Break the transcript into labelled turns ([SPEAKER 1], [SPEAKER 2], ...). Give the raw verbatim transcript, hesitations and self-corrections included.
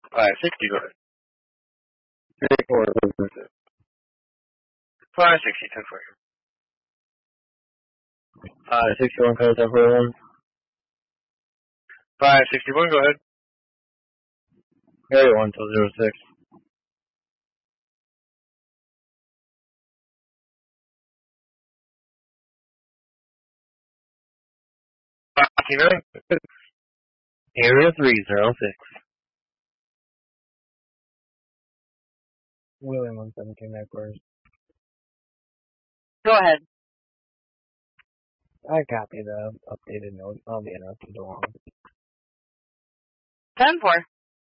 [SPEAKER 1] five sixty, go ahead.
[SPEAKER 2] Three four.
[SPEAKER 1] five sixty, ten four.
[SPEAKER 2] Uh, sixty-one code ten forty-one.
[SPEAKER 1] five sixty-one, go ahead.
[SPEAKER 2] Area one till zero six.
[SPEAKER 1] fifty-nine.
[SPEAKER 2] Area three zero six. William one seventeen headquarters.
[SPEAKER 3] Go ahead.
[SPEAKER 2] I copy the updated note. I'll be interrupted too long.
[SPEAKER 3] ten four.